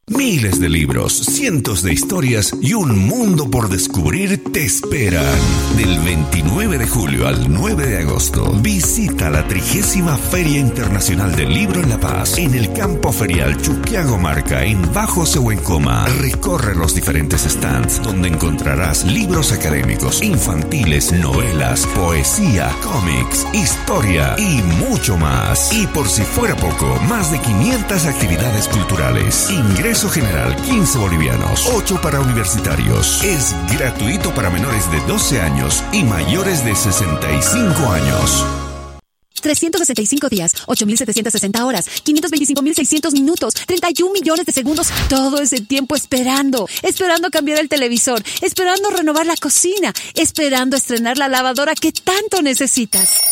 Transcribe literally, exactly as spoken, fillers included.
Miles de libros, cientos de historias y un mundo por descubrir te esperan. Del veintinueve de julio al nueve de agosto, visita la trigésima Feria Internacional del Libro en La Paz, en el campo ferial Chuquiago Marca, en Bajo Sehuencoma. Recorre los diferentes stands, donde encontrarás libros académicos, infantiles, novelas, poesía, cómics, historia y mucho más. Y por si fuera poco, más de quinientas actividades culturales. Ingreso general quince bolivianos, ocho para universitarios. Es gratuito para menores de doce años y mayores de sesenta y cinco años. trescientos sesenta y cinco días, ocho mil setecientas sesenta horas, quinientos veinticinco mil seiscientos minutos, treinta y un millones de segundos. Todo ese tiempo esperando, esperando cambiar el televisor, esperando renovar la cocina, esperando estrenar la lavadora que tanto necesitas.